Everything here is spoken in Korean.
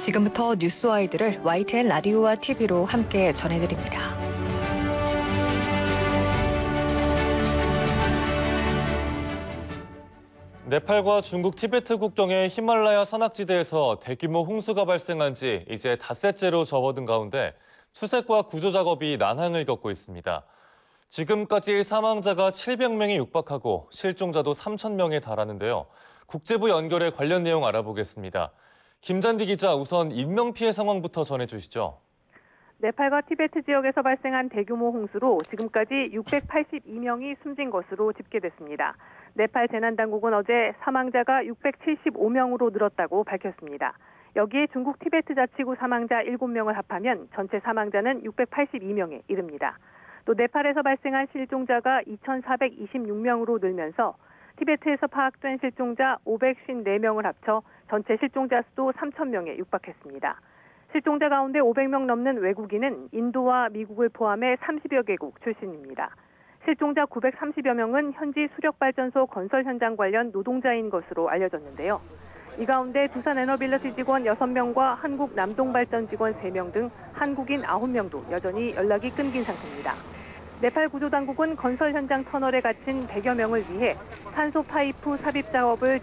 지금부터 뉴스와이드를 YTN 라디오와 TV로 함께 전해드립니다. 네팔과 중국 티베트 국경의 히말라야 산악지대에서 대규모 홍수가 발생한 지 이제 닷새째로 접어든 가운데 수색과 구조 작업이 난항을 겪고 있습니다. 지금까지 사망자가 700명에 육박하고 실종자도 3,000명에 달하는데요. 국제부 연결해 관련 내용 알아보겠습니다. 김잔디 기자, 우선 인명피해 상황부터 전해주시죠. 네팔과 티베트 지역에서 발생한 대규모 홍수로 지금까지 682명이 숨진 것으로 집계됐습니다. 네팔 재난당국은 어제 사망자가 675명으로 늘었다고 밝혔습니다. 여기에 중국 티베트 자치구 사망자 7명을 합하면 전체 사망자는 682명에 이릅니다. 또 네팔에서 발생한 실종자가 2,426명으로 늘면서 티베트에서 파악된 실종자 554명을 합쳐 전체 실종자 수도 3,000명에 육박했습니다. 실종자 가운데 500명 넘는 외국인은 인도와 미국을 포함해 30여 개국 출신입니다. 실종자 930여 명은 현지 수력발전소 건설 현장 관련 노동자인 것으로 알려졌는데요. 이 가운데 두산에너빌리티 직원 6명과 한국 남동발전 직원 3명 등 한국인 9명도 여전히 연락이 끊긴 상태입니다. 네팔 구조당국은 건설 현장 터널에 갇힌 100여 명을 위해 산소 파이프 삽입 작업을